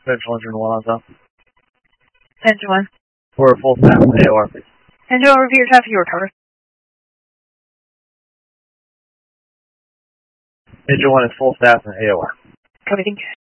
Central Engine 1 on top. Engine 1. For a full staff in AOR, please. Engine 1, repeat your traffic, you recover. Engine 1 is full staff in AOR. Copy, thank you.